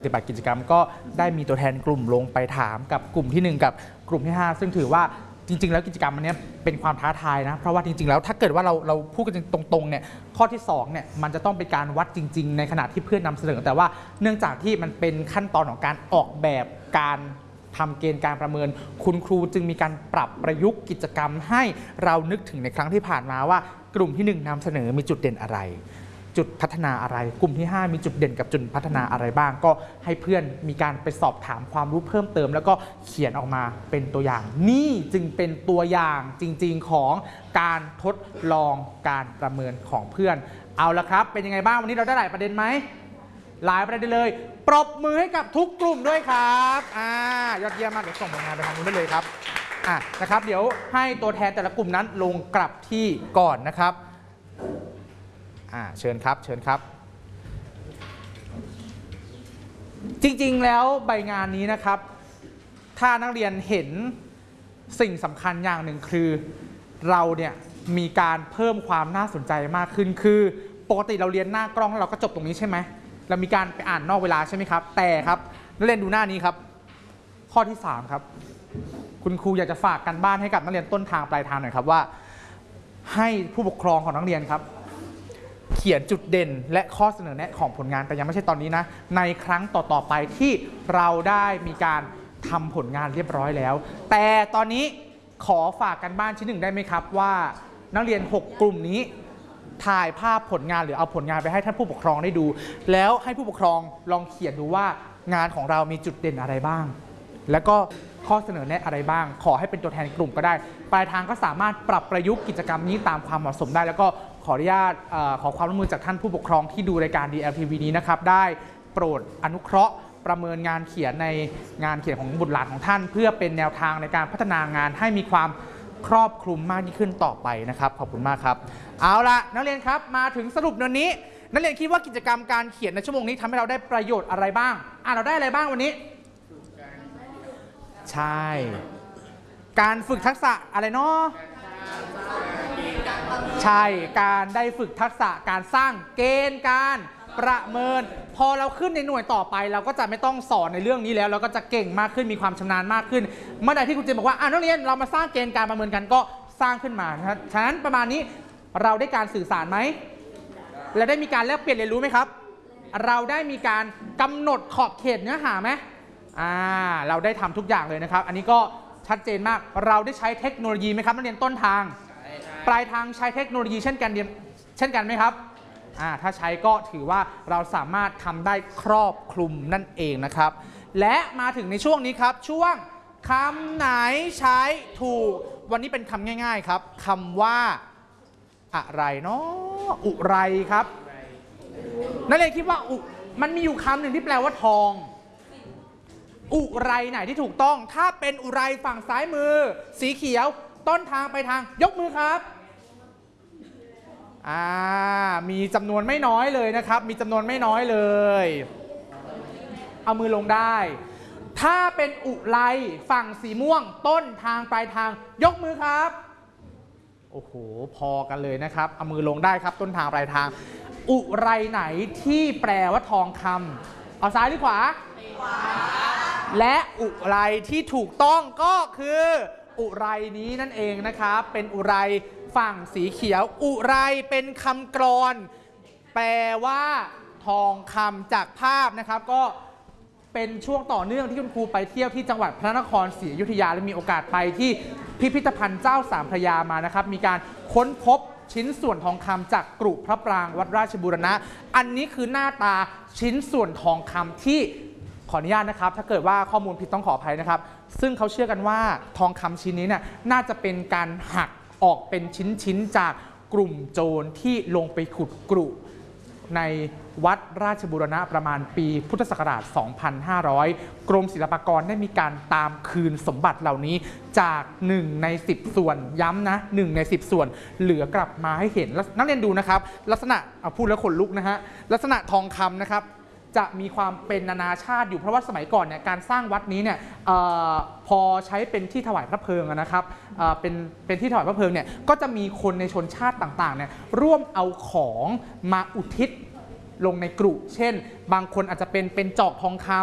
ปฏิบัติกิจกรรมก็ได้มีตัวแทนกลุ่มลงไปถามกับกลุ่มที่1กับกลุ่มที่5ซึ่งถือว่าจริงๆแล้วกิจกรรมอันนี้เป็นความท้าทายนะเพราะว่าจริงๆแล้วถ้าเกิดว่าเราพูดกันตรงๆเนี่ยข้อที่2เนี่ยมันจะต้องเป็นการวัดจริงๆในขณะที่เพื่อนนำเสนอแต่ว่าเนื่องจากที่มันเป็นขั้นตอนของการออกแบบการทำเกณฑ์การประเมินคุณครูจึงมีการปรับประยุกต์กิจกรรมให้เรานึกถึงในครั้งที่ผ่านมาว่ากลุ่มที่1นำเสนอมีจุดเด่นอะไรจุดพัฒนาอะไรกลุ่มที่5มีจุดเด่นกับจุดพัฒนาอะไรบ้างก็ให้เพื่อนมีการไปสอบถามความรู้เพิ่มเติมแล้วก็เขียนออกมาเป็นตัวอย่างนี่จึงเป็นตัวอย่างจริงๆของการทดลองการประเมินของเพื่อนเอาละครับเป็นยังไงบ้างวันนี้เราได้หลายประเด็นไหมหลายประเด็นเลยปรบมือให้กับทุกกลุ่มด้วยครับยอดเยี่ยมมากเดี๋ยวส่งผลงานไปทางนู้นได้เลยครับนะครับเดี๋ยวให้ตัวแทนแต่ละกลุ่มนั้นลงกลับที่ก่อนนะครับเชิญครับเชิญครับจริงๆแล้วใบงานนี้นะครับถ้านักเรียนเห็นสิ่งสำคัญอย่างหนึ่งคือเราเนี่ยมีการเพิ่มความน่าสนใจมากขึ้นคือปกติเราเรียนหน้ากล้องเราก็จบตรงนี้ใช่ไหมเรามีการไปอ่านนอกเวลาใช่ไหมครับแต่ครับนักเรียนดูหน้านี้ครับข้อที่3ครับคุณครูอยากจะฝากกันบ้านให้กับนักเรียนต้นทางปลายทางหน่อยครับว่าให้ผู้ปกครองของนักเรียนครับเขียนจุดเด่นและข้อเสนอแนะของผลงานแต่ยังไม่ใช่ตอนนี้นะในครั้งต่อๆไปที่เราได้มีการทำผลงานเรียบร้อยแล้วแต่ตอนนี้ขอฝากกันบ้านชิ้น1ได้ไหมครับว่านักเรียน6กลุ่มนี้ถ่ายภาพผลงานหรือเอาผลงานไปให้ท่านผู้ปกครองได้ดูแล้วให้ผู้ปกครองลองเขียนดูว่างานของเรามีจุดเด่นอะไรบ้างแล้วก็ข้อเสนอแนะอะไรบ้างขอให้เป็นตัวแทนกลุ่มก็ได้ปลายทางก็สามารถปรับประยุกต์กิจกรรมนี้ตามความเหมาะสมได้แล้วก็ขออนุญาตขอความร่วมมือจากท่านผู้ปกครองที่ดูรายการ DLTV นี้นะครับได้โปรดอนุเคราะห์ประเมินงานเขียนในงานเขียนของบุตรหลานของท่านเพื่อเป็นแนวทางในการพัฒนางานให้มีความครอบคลุมมากยิ่งขึ้นต่อไปนะครับขอบคุณมากครับเอาละนักเรียนครับมาถึงสรุปวันนี้นักเรียนคิดว่ากิจกรรมการเขียนในชั่วโมงนี้ทำให้เราได้ประโยชน์อะไรบ้างเราได้อะไรบ้างวันนี้ใช่การฝึกทักษะอะไรเนาะใช่การได้ฝึกทักษะการสร้างเกณฑ์การประเมินพอเราขึ้นในหน่วยต่อไปเราก็จะไม่ต้องสอนในเรื่องนี้แล้วเราก็จะเก่งมากขึ้นมีความชำนาญมากขึ้นเมื่อใดที่คุณเจมบอกว่านักเรียนเรามาสร้างเกณฑ์การประเมินกันก็สร้างขึ้นมานะครับฉะนั้นประมาณนี้เราได้การสื่อสารไหมและได้มีการแลกเปลี่ยนเรียนรู้ไหมครับเราได้มีการกำหนดขอบเขตเนื้อหาไหมเราได้ทำทุกอย่างเลยนะครับอันนี้ก็ชัดเจนมากเราได้ใช้เทคโนโลยีไหมครับนักเรียนต้นทางปลายทางใช้เทคโนโลยีเช่นกันไหมครับถ้าใช้ก็ถือว่าเราสามารถทำได้ครอบคลุมนั่นเองนะครับและมาถึงในช่วงนี้ครับช่วงคำไหนใช้ถูกวันนี้เป็นคำง่ายๆครับคำว่าอะไรเนาะอุไรครับนักเรียนคิดว่ามันมีอยู่คำหนึ่งที่แปลว่าทองอุไรไหนที่ถูกต้องถ้าเป็นอุไรฝั่งซ้ายมือสีเขียวต้นทางไปทางยกมือครับมีจำนวนไม่น้อยเลยนะครับมีจำนวนไม่น้อยเลยเอามือลงได้ถ้าเป็นอุไรฝั่งสีม่วงต้นทางปลายทางยกมือครับโอ้โหพอกันเลยนะครับเอามือลงได้ครับต้นทางปลายทางอุไรไหนที่แปลว่าทองคำเอาซ้ายหรือขวาและอุไรที่ถูกต้องก็คืออุไรนี้นั่นเองนะครับเป็นอุไรฝั่งสีเขียวอุไรเป็นคำกลอนแปลว่าทองคำจากภาพนะครับก็เป็นช่วงต่อเนื่องที่คุณครูไปเที่ยวที่จังหวัดพระนครศรีอยุธยาและมีโอกาสไปที่พิพิธภัณฑ์เจ้าสามพระยามานะครับมีการค้นพบชิ้นส่วนทองคำจากกรุพระปรางวัดราชบูรณะอันนี้คือหน้าตาชิ้นส่วนทองคำที่ขออนุญาตนะครับถ้าเกิดว่าข้อมูลผิดต้องขออภัยนะครับซึ่งเขาเชื่อกันว่าทองคำชิ้นนี้เนี่ยน่าจะเป็นการหักออกเป็นชิ้นๆจากกลุ่มโจรที่ลงไปขุดกรุในวัดราชบูรณะประมาณปีพุทธศักราช 2500 กรมศิลปากรได้มีการตามคืนสมบัติเหล่านี้จาก1 ใน 10 ส่วนย้ำนะ1 ใน 10 ส่วนเหลือกลับมาให้เห็นนักเรียนดูนะครับลักษณะพูดแล้วขนลุกนะฮะลักษณะทองคำนะครับจะมีความเป็นนานาชาติอยู่เพราะว่าสมัยก่อนเนี่ยการสร้างวัดนี้เนี่ยพอใช้เป็นที่ถวายพระเพลิงนะครับเป็นที่ถวายพระเพลิงเนี่ยก็จะมีคนในชนชาติต่างๆเนี่ยร่วมเอาของมาอุทิศลงในกรุเช่น บางคนอาจจะเป็นจอกทองคำ